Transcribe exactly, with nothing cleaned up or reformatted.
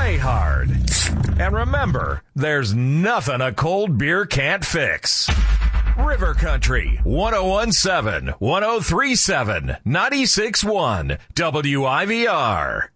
Play hard. And remember, there's nothing a cold beer can't fix. River Country, one oh one point seven, one oh three point seven, ninety-six point one, W I V R.